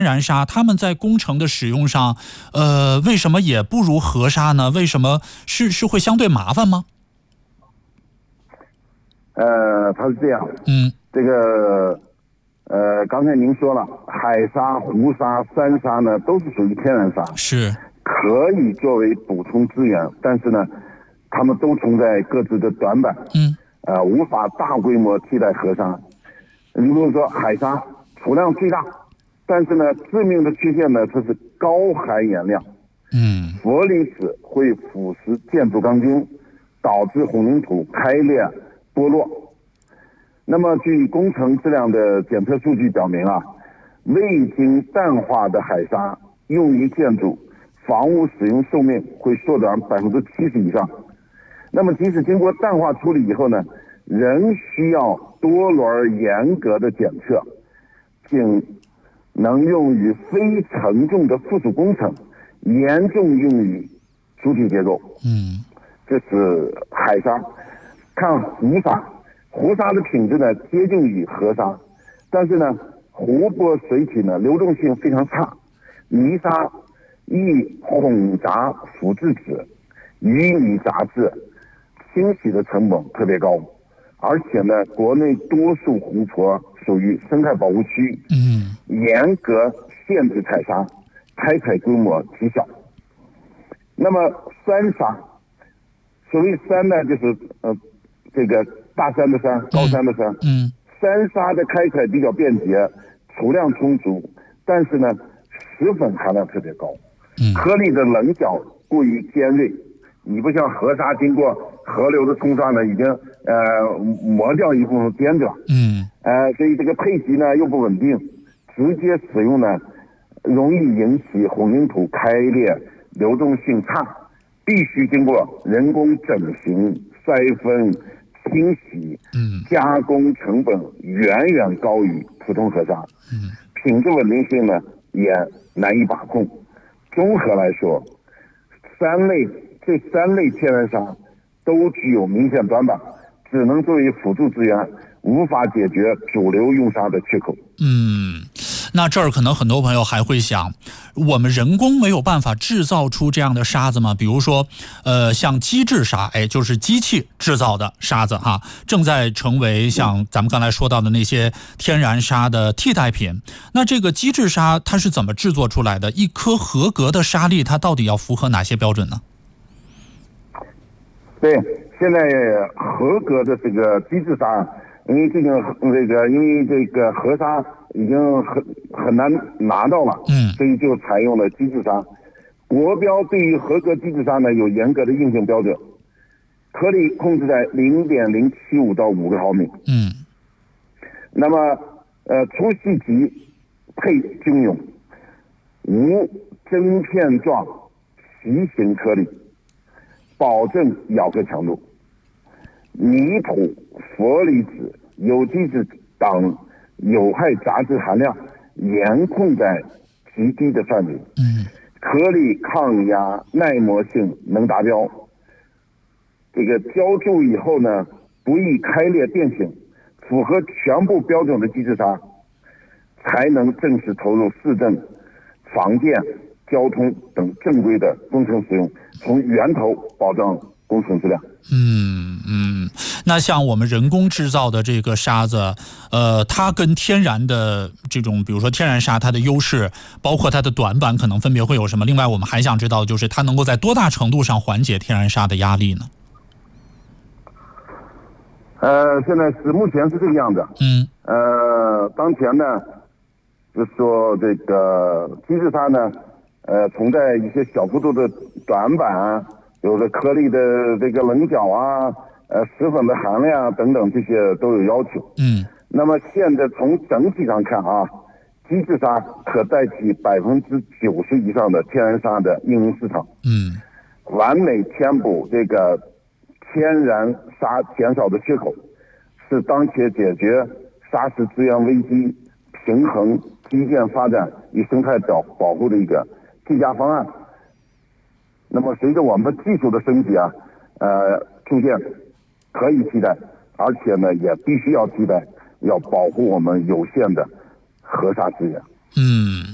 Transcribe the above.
然砂，它们在工程的使用上，为什么也不如河沙呢？为什么是会相对麻烦吗？ 它是这样，这个刚才您说了，海沙、湖沙、山沙呢，都是属于天然沙， 是可以作为补充资源，但是呢，它们都存在各自的短板，无法大规模替代河沙。你比如说海沙储量最大，但是呢，致命的缺陷呢，它是高含盐量，氟离子会腐蚀建筑钢筋，导致混凝土开裂剥落。那么据工程质量的检测数据表明啊，未经淡化的海沙用于建筑房屋使用寿命会缩短70%以上。那么即使经过淡化处理以后呢，仍需要多轮严格的检测，仅能用于非承重的附属工程，严重用于主体结构。这是海沙。看湖沙，湖沙的品质呢接近于河沙，但是呢，湖泊水体呢流动性非常差，泥沙易混杂腐质质、淤泥杂质，清洗的成本特别高。而且呢，国内多数湖泊属于生态保护区，严格限制采沙，开采规模极小。那么山沙，所谓山呢，就是这个大山的山，高山的山。山沙的开采比较便捷，储量充足，但是呢，石粉含量特别高，颗粒的棱角过于尖锐。你不像河沙经过河流的冲刷呢，已经磨掉一部分边角，所以这个配级呢又不稳定，直接使用呢容易引起混凝土开裂，流动性差，必须经过人工整形、筛分、清洗，加工成本远远高于普通河沙，品质稳定性呢也难以把控。综合来说，这三类天然砂都具有明显短板，只能作为辅助资源，无法解决主流用砂的缺口。 那这儿可能很多朋友还会想，我们人工没有办法制造出这样的沙子吗？比如说，像机制砂，就是机器制造的沙子哈，正在成为像咱们刚才说到的那些天然砂的替代品。那这个机制砂它是怎么制作出来的？一颗合格的沙粒，它到底要符合哪些标准呢？ 对，现在合格的这个机制砂，因为这个河沙已经很难拿到了，所以就采用了机制砂。国标对于合格机制砂呢有严格的硬性标准，颗粒控制在0.075到5毫米。那么粗细级配均匀，无针片状奇形颗粒，保证咬合强度。泥土、氟离子、有机质等有害杂质含量严控在极低的范围，颗粒抗压耐磨性能达标。这个浇筑以后呢，不易开裂变形，符合全部标准的机制砂，才能正式投入市政、房建、交通等正规的工程使用，从源头保障工程质量。 那像我们人工制造的这个沙子，它跟天然的这种，比如说天然砂，它的优势，包括它的短板，可能分别会有什么？另外，我们还想知道，就是它能够在多大程度上缓解天然砂的压力呢？ 现在是目前是这个样子。当前呢，就是说这个机制砂呢，存在一些小幅度的短板啊，有的颗粒的这个棱角啊，石粉的含量等等，这些都有要求。那么现在从整体上看啊，机制砂可代替90%以上的天然砂的应用市场。完美填补这个天然砂减少的缺口，是当前解决砂石资源危机、平衡基建发展与生态保护的一个最佳方案。那么随着我们技术的升级啊，逐渐可以替代，而且呢也必须要替代，要保护我们有限的河沙资源。